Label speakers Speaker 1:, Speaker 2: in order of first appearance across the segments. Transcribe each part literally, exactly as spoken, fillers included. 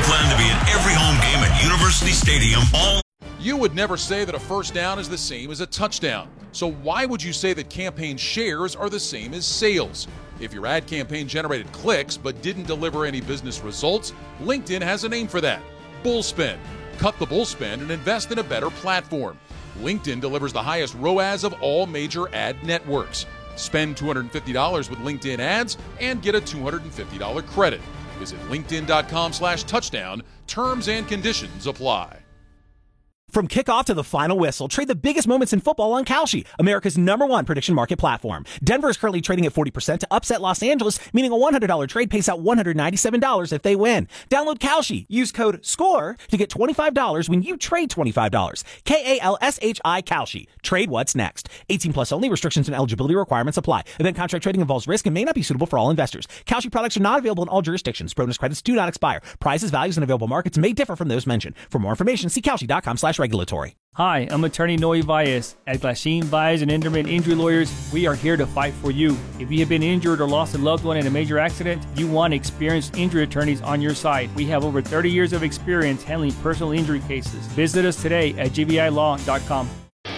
Speaker 1: plan to be at every home game at University Stadium all.
Speaker 2: You would never say that a first down is the same as a touchdown. So why would you say that campaign shares are the same as sales? If your ad campaign generated clicks but didn't deliver any business results, LinkedIn has a name for that: bullspend. Cut the bullspend and invest in a better platform. LinkedIn delivers the highest R O A S of all major ad networks. Spend two hundred fifty dollars with LinkedIn ads and get a two hundred fifty dollars credit. Visit linkedin.com slash touchdown. Terms and conditions apply.
Speaker 3: From kickoff to the final whistle, trade the biggest moments in football on Kalshi, America's number one prediction market platform. Denver is currently trading at forty percent to upset Los Angeles, meaning a one hundred dollars trade pays out one hundred ninety-seven dollars if they win. Download Kalshi. Use code SCORE to get twenty-five dollars when you trade twenty-five dollars. K A L S H I Kalshi. Trade what's next. eighteen plus only. Restrictions and eligibility requirements apply. Event contract trading involves risk and may not be suitable for all investors. Kalshi products are not available in all jurisdictions. Bonus credits do not expire. Prices, values, and available markets may differ from those mentioned. For more information, see Kalshi.com slash regulatory.
Speaker 4: Hi, I'm attorney Noe Valles. At Glasheen, Valles and Enderman Injury Lawyers, we are here to fight for you. If you have been injured or lost a loved one in a major accident, you want experienced injury attorneys on your side. We have over thirty years of experience handling personal injury cases. Visit us today at G V I law dot com.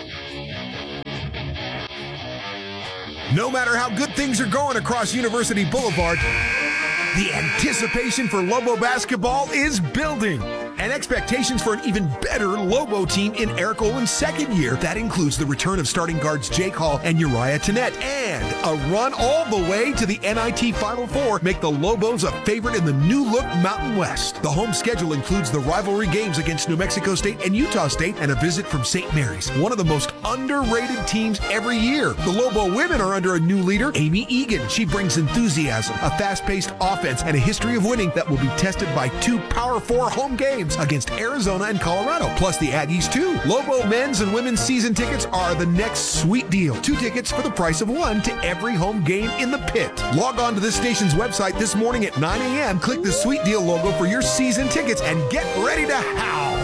Speaker 5: No matter how good things are going across University Boulevard, the anticipation for Lobo basketball is building. And expectations for an even better Lobo team in Eric Olin's second year. That includes the return of starting guards Jake Hall and Uriah Tennette, and a run all the way to the N I T Final Four make the Lobos a favorite in the new-look Mountain West. The home schedule includes the rivalry games against New Mexico State and Utah State and a visit from Saint Mary's, one of the most underrated teams every year. The Lobo women are under a new leader, Amy Egan. She brings enthusiasm, a fast-paced offense, and a history of winning that will be tested by two Power Four home games against Arizona and Colorado, plus the Aggies too. Lobo men's and women's season tickets are the next sweet deal. Two tickets for the price of one to every home game in the pit. Log on to this station's website this morning at nine a.m. Click the sweet deal logo for your season tickets and get ready to howl.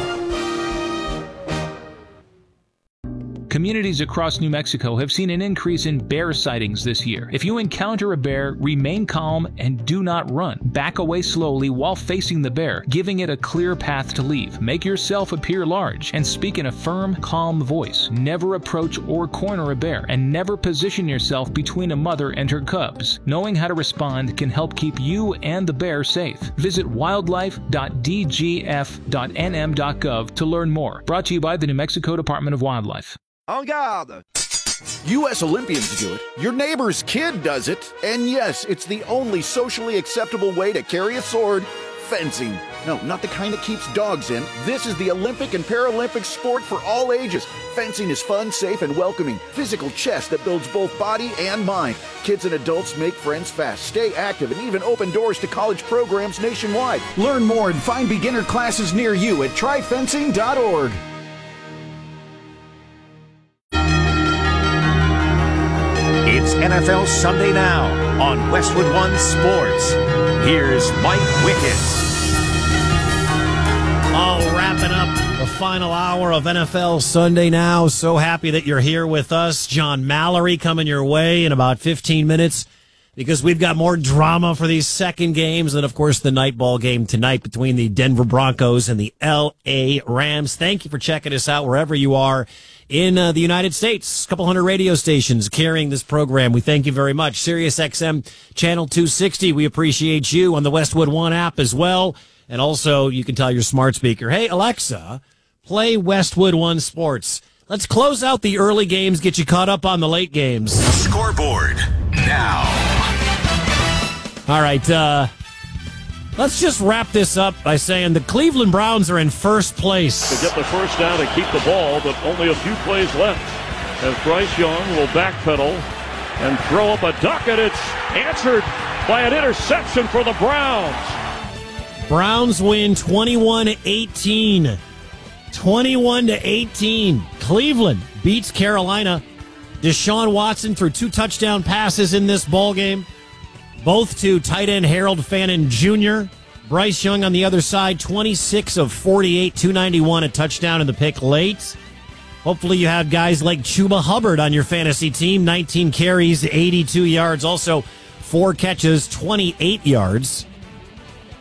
Speaker 6: Communities across New Mexico have seen an increase in bear sightings this year. If you encounter a bear, remain calm and do not run. Back away slowly while facing the bear, giving it a clear path to leave. Make yourself appear large and speak in a firm, calm voice. Never approach or corner a bear, and never position yourself between a mother and her cubs. Knowing how to respond can help keep you and the bear safe. Visit wildlife dot d g f dot n m dot gov to learn more. Brought to you by the New Mexico Department of Wildlife.
Speaker 7: En garde! U S Olympians do it, your neighbor's kid does it, and yes, it's the only socially acceptable way to carry a sword: fencing. No, not the kind that keeps dogs in. This is the Olympic and Paralympic sport for all ages. Fencing is fun, safe, and welcoming. Physical chess that builds both body and mind. Kids and adults make friends fast, stay active, and even open doors to college programs nationwide. Learn more and find beginner classes near you at try fencing dot org.
Speaker 8: It's N F L Sunday Now on Westwood One Sports. Here's Mike Wickett.
Speaker 9: Oh, wrapping up the final hour of N F L Sunday Now. So happy that you're here with us. John Mallory coming your way in about fifteen minutes, because we've got more drama for these second games and, of course, the night ball game tonight between the Denver Broncos and the L A Rams. Thank you for checking us out wherever you are in uh, the United States. A couple hundred radio stations carrying this program. We thank you very much. Sirius X M Channel two sixty. We appreciate you on the Westwood One app as well. And also, you can tell your smart speaker, hey, Alexa, play Westwood One Sports. Let's close out the early games, get you caught up on the late games.
Speaker 1: Scoreboard now.
Speaker 9: All right, uh, let's just wrap this up by saying the Cleveland Browns are in first place.
Speaker 10: To get the first down and keep the ball, but only a few plays left as Bryce Young will backpedal and throw up a duck, and it's answered by an interception for the Browns.
Speaker 9: Browns win twenty-one to eighteen. twenty-one to eighteen. Cleveland beats Carolina. Deshaun Watson threw two touchdown passes in this ballgame, both to tight end Harold Fannin Junior Bryce Young on the other side, twenty-six of forty-eight, two ninety-one, a touchdown in the pick late. Hopefully you have guys like Chuba Hubbard on your fantasy team, nineteen carries, eighty-two yards, also four catches, twenty-eight yards.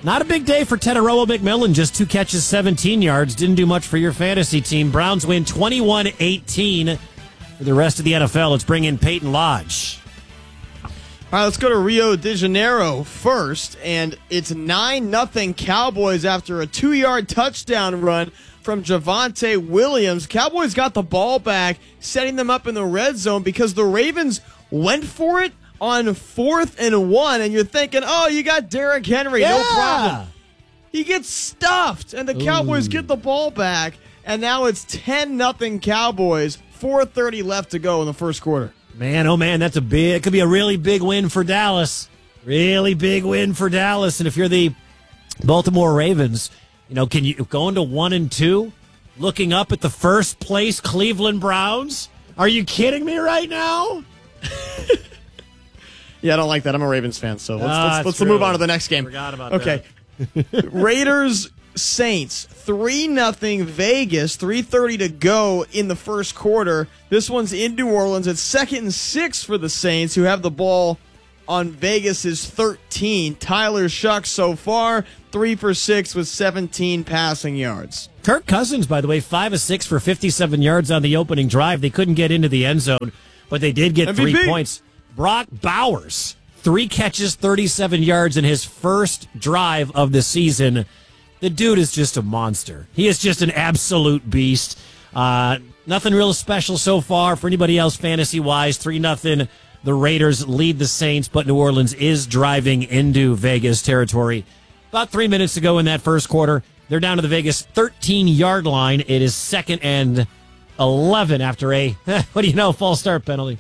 Speaker 9: Not a big day for Teteroa McMillan. Just two catches, seventeen yards. Didn't do much for your fantasy team. Browns win twenty-one eighteen. For the rest of the N F L, let's bring in Peyton Lodge.
Speaker 11: All right, let's go to Rio de Janeiro first. And it's nine nothing Cowboys after a two-yard touchdown run from Javonte Williams. Cowboys got the ball back, setting them up in the red zone because the Ravens went for it on fourth and one, and you're thinking, oh, you got Derrick Henry,
Speaker 9: yeah.
Speaker 11: no problem. He gets stuffed, and the Cowboys Ooh. get the ball back, and now it's ten nothing Cowboys, four thirty left to go in the first quarter.
Speaker 9: Man, oh man, that's a big, it could be a really big win for Dallas. Really big win for Dallas, and if you're the Baltimore Ravens, you know, can you go into one and two, looking up at the first place Cleveland Browns? Are you kidding me right now?
Speaker 11: Yeah, I don't like that. I'm a Ravens fan, so let's
Speaker 9: ah,
Speaker 11: let's, let's
Speaker 9: true.
Speaker 11: move on to the next game.
Speaker 9: Forgot about
Speaker 11: okay. that. Raiders Saints three nothing Vegas. three thirty to go in the first quarter. This one's in New Orleans. It's second and six for the Saints, who have the ball on Vegas's thirteen. Tyler Shuck so far three for six with seventeen passing yards.
Speaker 9: Kirk Cousins, by the way, five of six for fifty-seven yards on the opening drive. They couldn't get into the end zone, but they did get M V P. Three points. Brock Bowers, three catches, thirty-seven yards in his first drive of the season. The dude is just a monster. He is just an absolute beast. Uh, nothing real special so far for anybody else fantasy-wise. three nothing. The Raiders lead the Saints, but New Orleans is driving into Vegas territory. About three minutes to go in that first quarter. They're down to the Vegas thirteen-yard line. It is second and eleven after a, what do you know, false start penalty.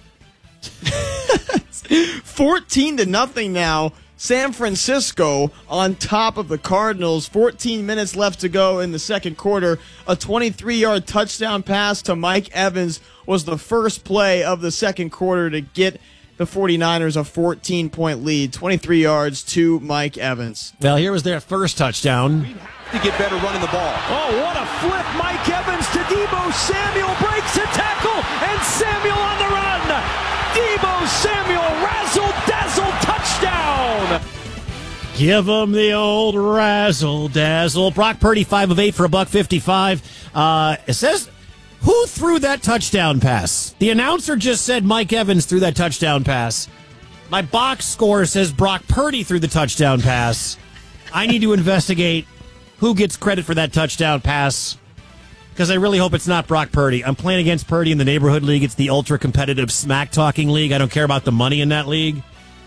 Speaker 11: fourteen to nothing now. San Francisco on top of the Cardinals. fourteen minutes left to go in the second quarter. A twenty-three-yard touchdown pass to Mike Evans was the first play of the second quarter to get the 49ers a fourteen-point lead. twenty-three yards to Mike Evans.
Speaker 9: Well, here was their first touchdown.
Speaker 12: We have to get better running the ball.
Speaker 13: Oh, what a flip. Mike Evans to Deebo Samuel. Breaks a tackle, and Samuel on the run. Deebo Samuel, razzle-dazzle touchdown.
Speaker 9: Give him the old razzle-dazzle. Brock Purdy, five of eight for a buck fifty-five. Uh, it says, who threw that touchdown pass? The announcer just said Mike Evans threw that touchdown pass. My box score says Brock Purdy threw the touchdown pass. I need to investigate who gets credit for that touchdown pass, because I really hope it's not Brock Purdy. I'm playing against Purdy in the neighborhood league. It's the ultra-competitive smack-talking league. I don't care about the money in that league.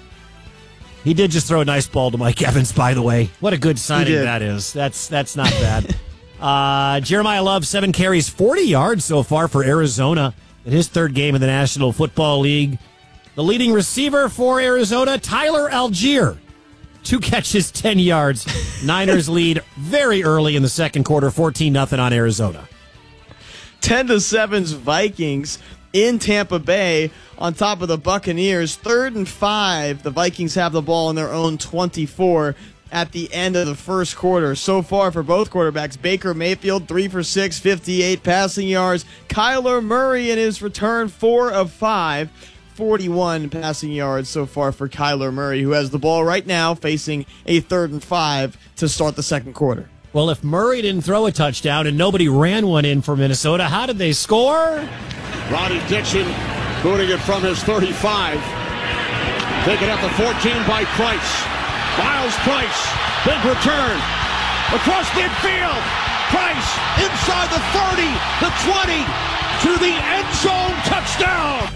Speaker 9: He did just throw a nice ball to Mike Evans, by the way. What a good signing that is. That's that's not bad. uh, Jeremiah Love, seven carries, forty yards so far for Arizona in his third game in the National Football League. The leading receiver for Arizona, Tyler Algier. Two catches, ten yards. Niners lead very early in the second quarter, fourteen nothing on Arizona.
Speaker 11: ten to seven's Vikings in Tampa Bay on top of the Buccaneers. Third and five. The Vikings have the ball in their own twenty-four at the end of the first quarter. So far for both quarterbacks, Baker Mayfield, three for six, fifty-eight passing yards. Kyler Murray in his return, four of five, forty-one passing yards so far for Kyler Murray, who has the ball right now facing a third and five to start the second quarter.
Speaker 9: Well, if Murray didn't throw a touchdown and nobody ran one in for Minnesota, how did they score?
Speaker 14: Roddy Dixon booting it from his thirty-five. Taken at the fourteen by Price. Miles Price, big return. Across midfield. Price inside the thirty, the twenty, to the end zone, touchdown.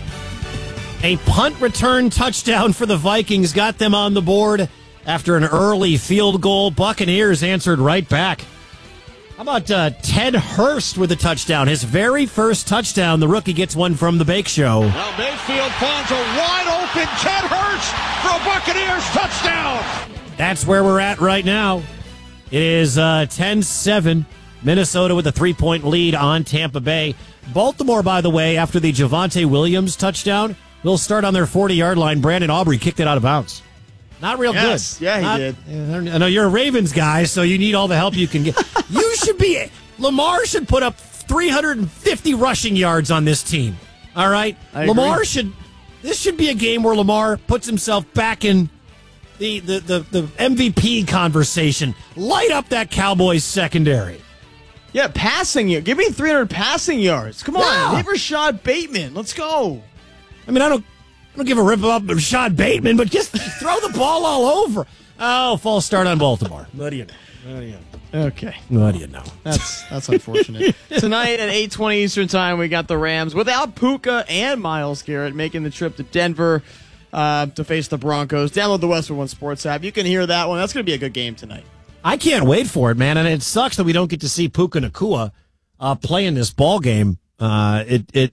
Speaker 9: A punt return touchdown for the Vikings got them on the board after an early field goal. Buccaneers answered right back. How about uh, Ted Hurst with a touchdown? His very first touchdown. The rookie gets one from the Bake Show.
Speaker 14: Now Mayfield finds a wide open Ted Hurst for a Buccaneers touchdown.
Speaker 9: That's where we're at right now. It is uh, ten seven. Minnesota with a three-point lead on Tampa Bay. Baltimore, by the way, after the Javonte Williams touchdown, will start on their forty-yard line. Brandon Aubrey kicked it out of bounds. Not real
Speaker 11: yes,
Speaker 9: good.
Speaker 11: Yeah, he
Speaker 9: Not,
Speaker 11: did.
Speaker 9: I know you're a Ravens guy, so you need all the help you can get. You should be. Lamar should put up three hundred fifty rushing yards on this team. All right,
Speaker 11: I
Speaker 9: Lamar
Speaker 11: agree.
Speaker 9: should. This should be a game where Lamar puts himself back in the, the, the, the M V P conversation. Light up that Cowboys secondary.
Speaker 11: Yeah, passing you. Give me three hundred passing yards. Come on,
Speaker 9: Yeah.
Speaker 11: hit Rashad Bateman. Let's go.
Speaker 9: I mean, I don't, I don't give a rip about Rashad Bateman, but just throw the ball all over. Oh, false start on Baltimore. What do you know? What do you know?
Speaker 11: Okay.
Speaker 9: What do you know?
Speaker 11: That's that's unfortunate. Tonight at eight twenty Eastern Time, we got the Rams without Puka and Myles Garrett making the trip to Denver uh, to face the Broncos. Download the Westwood One Sports app. You can hear that one. That's going to be a good game tonight.
Speaker 9: I can't wait for it, man. And it sucks that we don't get to see Puka Nacua uh, play in this ball game. Uh, it, it,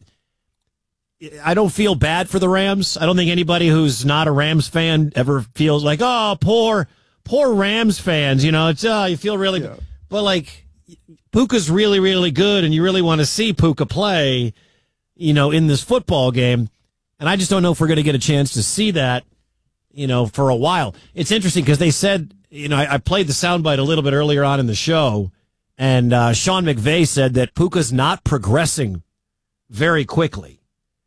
Speaker 9: I don't feel bad for the Rams. I don't think anybody who's not a Rams fan ever feels like, oh, poor, poor Rams fans. You know, it's, uh, you feel really, yeah. But like, Puka's really, really good, and you really want to see Puka play, you know, in this football game. And I just don't know if we're going to get a chance to see that, you know, for a while. It's interesting because they said, you know, I, I played the soundbite a little bit earlier on in the show, and uh, Sean McVay said that Puka's not progressing very quickly.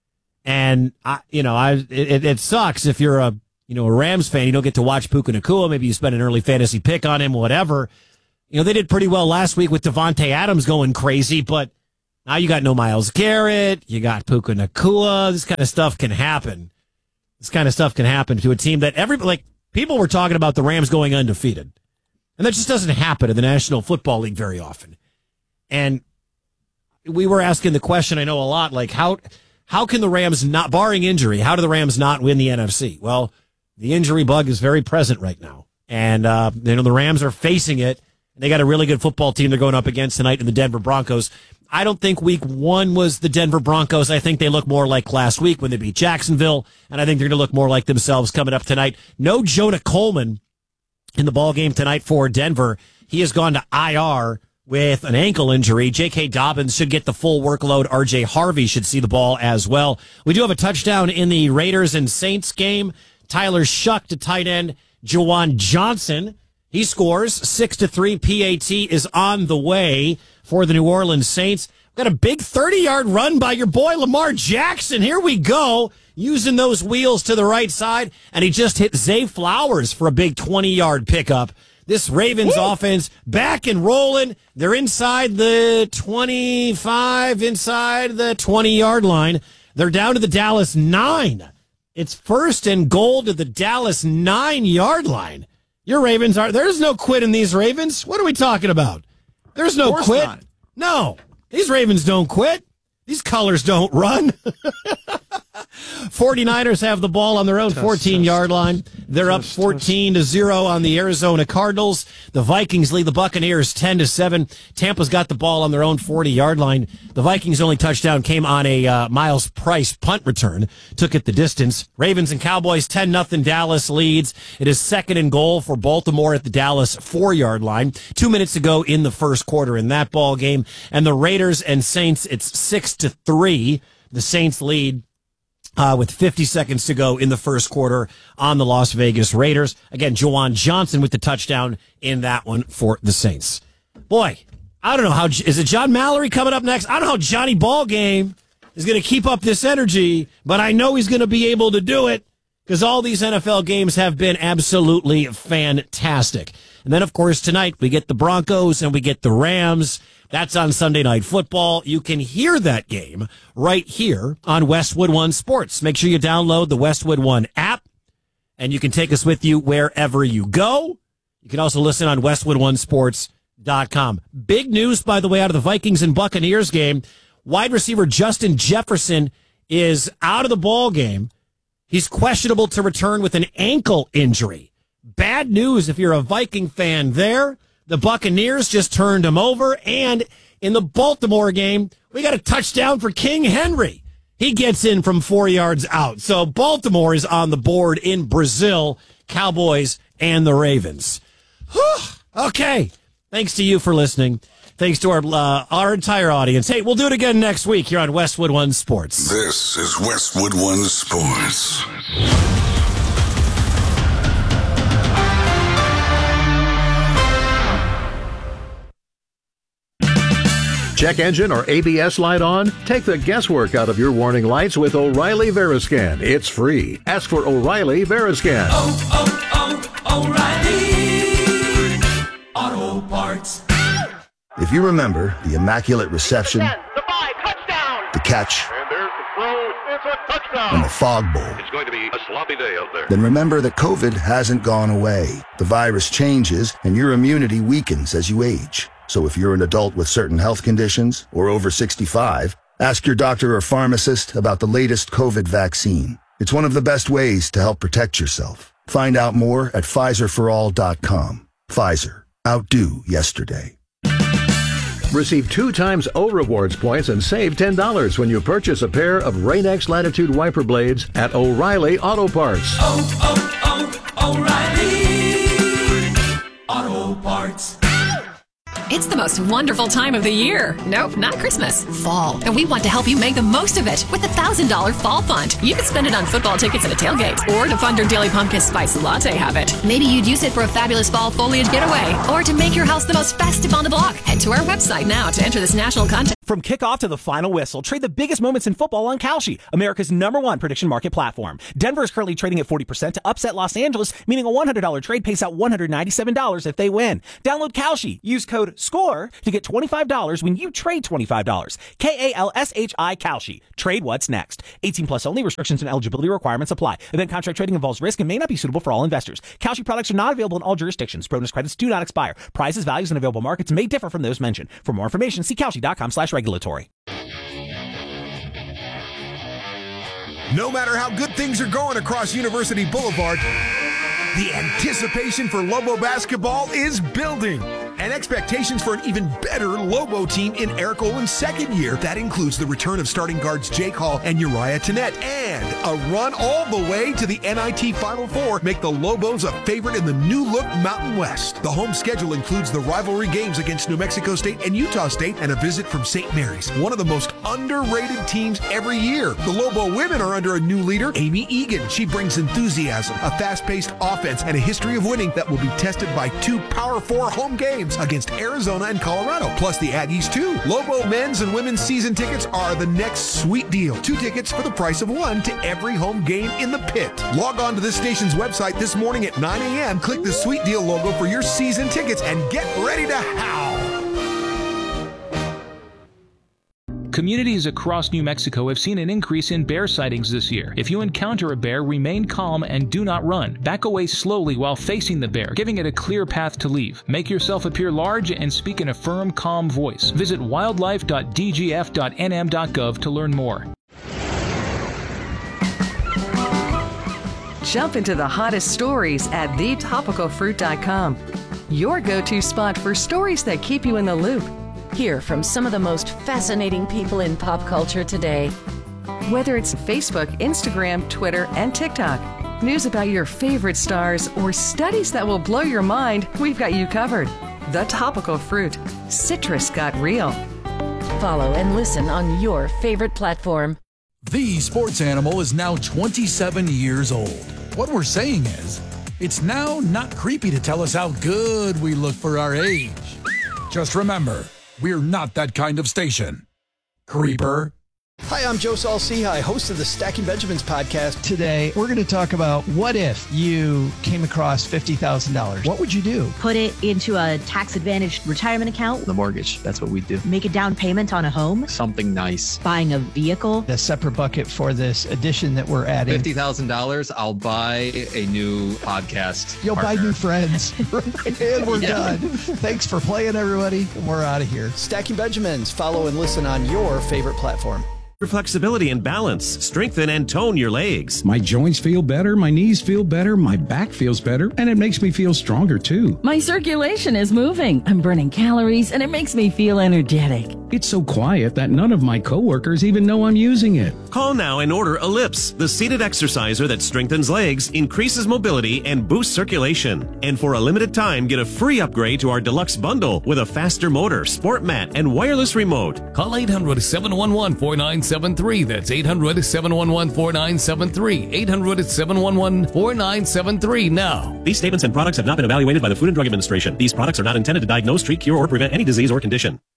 Speaker 9: And, I, you know, I it, it sucks if you're a, you know, a Rams fan, you don't get to watch Puka Nacua. Maybe you spend an early fantasy pick on him, whatever. You know, they did pretty well last week with Devontae Adams going crazy, but now you got no Myles Garrett, you got Puka Nacua. This kind of stuff can happen. This kind of stuff can happen to a team that every, like, people were talking about the Rams going undefeated. And that just doesn't happen in the National Football League very often. And we were asking the question, I know a lot, like, how how can the Rams not, barring injury, how do the Rams not win the N F C? Well, the injury bug is very present right now. And, uh, you know, the Rams are facing it. They got a really good football team they're going up against tonight in the Denver Broncos. I don't think week one was the Denver Broncos. I think they look more like last week when they beat Jacksonville, and I think they're going to look more like themselves coming up tonight. No Jonah Coleman in the ball game tonight for Denver. He has gone to I R with an ankle injury. J K. Dobbins should get the full workload. R J. Harvey should see the ball as well. We do have a touchdown in the Raiders and Saints game. Tyler Shuck to tight end Juwan Johnson. He scores six to three. P A T is on the way for the New Orleans Saints. Got a big thirty-yard run by your boy Lamar Jackson. Here we go, using those wheels to the right side, and he just hit Zay Flowers for a big twenty-yard pickup. This Ravens Woo! offense back and rolling. They're inside the twenty-five, inside the twenty-yard line. They're down to the Dallas nine. It's first and goal to the Dallas nine-yard line. Your Ravens are, there's no quit in these Ravens. What are we talking about? There's no quit. Not. No, these Ravens don't quit. These colors don't run. forty-niners have the ball on their own fourteen-yard line. They're up fourteen to zero on the Arizona Cardinals. The Vikings lead the Buccaneers ten to seven. Tampa's got the ball on their own forty-yard line. The Vikings' only touchdown came on a uh, Miles Price punt return. Took it the distance. Ravens and Cowboys ten nothing. Dallas leads. It is second and goal for Baltimore at the Dallas four-yard line. Two minutes to go in the first quarter in that ball game. And the Raiders and Saints, it's six to three. The Saints lead Uh, with fifty seconds to go in the first quarter on the Las Vegas Raiders. Again, Juwan Johnson with the touchdown in that one for the Saints. Boy, I don't know how, is it John Mallory coming up next? I don't know how Johnny Ballgame is going to keep up this energy, but I know he's going to be able to do it because all these N F L games have been absolutely fantastic. And then, of course, tonight we get the Broncos and we get the Rams. That's on Sunday Night Football. You can hear that game right here on Westwood One Sports. Make sure you download the Westwood One app, and you can take us with you wherever you go. You can also listen on westwood one sports dot com. Big news, by the way, out of the Vikings and Buccaneers game. Wide receiver Justin Jefferson is out of the ball game. He's questionable to return with an ankle injury. Bad news if you're a Viking fan there. The Buccaneers just turned him over. And in the Baltimore game, we got a touchdown for King Henry. He gets in from four yards out. So Baltimore is on the board in Brazil, Cowboys and the Ravens. Whew. Okay. Thanks to you for listening. Thanks to our uh, our entire audience. Hey, we'll do it again next week here on Westwood One Sports.
Speaker 1: This is Westwood One Sports.
Speaker 8: Check engine or A B S light on? Take the guesswork out of your warning lights with O'Reilly Veriscan. It's free. Ask for O'Reilly Veriscan.
Speaker 15: Oh, oh, O'Reilly Auto Parts.
Speaker 16: If you remember the immaculate reception,
Speaker 17: the five, touchdown,
Speaker 16: the catch,
Speaker 17: and there's the throw, it's a touchdown,
Speaker 16: and the fog bowl,
Speaker 17: it's going to be a sloppy day out there.
Speaker 16: then remember that COVID hasn't gone away. The virus changes, and your immunity weakens as you age. So if you're an adult with certain health conditions or over sixty-five, ask your doctor or pharmacist about the latest COVID vaccine. It's one of the best ways to help protect yourself. Find out more at Pfizer for all dot com. Pfizer. Outdo yesterday.
Speaker 18: Receive two times O Rewards points and save ten dollars when you purchase a pair of Rain-X Latitude wiper blades at O'Reilly Auto Parts.
Speaker 15: Oh, oh, oh, O'Reilly Auto Parts.
Speaker 19: It's the most wonderful time of the year. Nope, not Christmas. Fall. And we want to help you make the most of it with a one thousand dollars Fall Fund. You could spend it on football tickets and a tailgate, or to fund your daily pumpkin spice latte habit. Maybe you'd use it for a fabulous fall foliage getaway, or to make your house the most festive on the block. Head to our website now to enter this national contest.
Speaker 3: From kickoff to the final whistle, trade the biggest moments in football on Kalshi, America's number one prediction market platform. Denver is currently trading at forty percent to upset Los Angeles, meaning a one hundred dollars trade pays out one hundred ninety-seven dollars if they win. Download Kalshi. Use code SCORE to get twenty-five dollars when you trade twenty-five dollars. K A L S H I Kalshi. Trade what's next. eighteen plus only. Restrictions and eligibility requirements apply. Event contract trading involves risk and may not be suitable for all investors. Kalshi products are not available in all jurisdictions. Bonus credits do not expire. Prices, values, and available markets may differ from those mentioned. For more information, see Kalshi.com slash regulatory.
Speaker 5: No matter how good things are going across University Boulevard, the anticipation for Lobo basketball is building. And expectations for an even better Lobo team in Eric Olin's second year. That includes the return of starting guards Jake Hall and Uriah Tennette, and a run all the way to the N I T Final Four make the Lobos a favorite in the new-look Mountain West. The home schedule includes the rivalry games against New Mexico State and Utah State, and a visit from Saint Mary's, one of the most underrated teams every year. The Lobo women are under a new leader, Amy Egan. She brings enthusiasm, a fast-paced offense, and a history of winning that will be tested by two Power Four home games against Arizona and Colorado, plus the Aggies too. Lobo men's and women's season tickets are the next sweet deal. Two tickets for the price of one to every home game in the pit. Log on to this station's website this morning at nine a.m. Click the sweet deal logo for your season tickets and get ready to howl.
Speaker 6: Communities across New Mexico have seen an increase in bear sightings this year. If you encounter a bear, remain calm and do not run. Back away slowly while facing the bear, giving it a clear path to leave. Make yourself appear large and speak in a firm, calm voice. Visit wildlife dot d g f dot n m dot gov to learn more.
Speaker 20: Jump into the hottest stories at the topical fruit dot com. Your go-to spot for stories that keep you in the loop.
Speaker 21: Hear from some of the most fascinating people in pop culture today.
Speaker 20: Whether it's Facebook, Instagram, Twitter, and TikTok, news about your favorite stars, or studies that will blow your mind, we've got you covered. The Topical Fruit. Citrus got real.
Speaker 21: Follow and listen on your favorite platform.
Speaker 22: The Sports Animal is now twenty-seven years old. What we're saying is, it's now not creepy to tell us how good we look for our age. Just remember, we're not that kind of station. Creeper.
Speaker 23: Hi, I'm Joe Saul-Sehy, host of the Stacking Benjamins podcast.
Speaker 24: Today, we're going to talk about what if you came across fifty thousand dollars. What would you do?
Speaker 25: Put it into a tax-advantaged retirement account.
Speaker 26: The mortgage, that's what we do.
Speaker 25: Make a down payment on a home.
Speaker 26: Something nice.
Speaker 25: Buying a vehicle.
Speaker 24: A separate bucket for this edition that we're adding.
Speaker 26: fifty thousand dollars, I'll buy a new podcast
Speaker 24: You'll
Speaker 26: partner.
Speaker 24: buy new friends. And we're yeah. done. Thanks for playing, everybody. We're out of here.
Speaker 23: Stacking Benjamins. Follow and listen on your favorite platform.
Speaker 27: For flexibility and balance, strengthen and tone your legs.
Speaker 28: My joints feel better, my knees feel better, my back feels better, and it makes me feel stronger too.
Speaker 29: My circulation is moving. I'm burning calories, and it makes me feel energetic.
Speaker 28: It's so quiet that none of my coworkers even know I'm using it.
Speaker 27: Call now and order Ellipse, the seated exerciser that strengthens legs, increases mobility, and boosts circulation. And for a limited time, get a free upgrade to our deluxe bundle with a faster motor, sport mat, and wireless remote.
Speaker 30: Call eight hundred, seven one one, four nine seven three. That's eight hundred, seven one one, four nine seven three. eight hundred, seven one one, four nine seven three now.
Speaker 27: These statements and products have not been evaluated by the Food and Drug Administration. These products are not intended to diagnose, treat, cure, or prevent any disease or condition.